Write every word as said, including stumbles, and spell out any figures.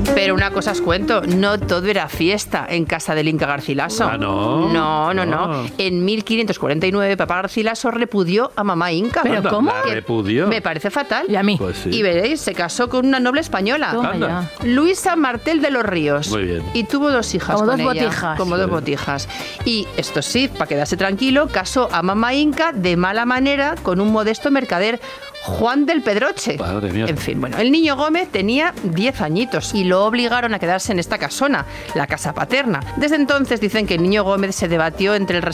Pero una cosa os cuento, no todo era fiesta en casa del Inca Garcilaso. Ah, ¿no? No, no, no. No. En mil quinientos cuarenta y nueve, papá Garcilaso repudió a mamá Inca. ¿Pero Anda, cómo? ¿la Que repudió? Me parece fatal. Y a mí. Pues sí. Y veréis, se casó con una noble española. Toma Anda. ya. Luisa Martel de los Ríos. Muy bien. Y tuvo dos hijas Como con dos ella. botijas. Como dos Sí. botijas. Y esto sí, para quedarse tranquilo, casó a mamá Inca de mala manera con un modesto mercader, Juan del Pedroche. Madre mía. En fin, bueno, el niño Gómez tenía diez añitos y lo obligaron a quedarse en esta casona, la casa paterna. Desde entonces dicen que el niño Gómez se debatió entre el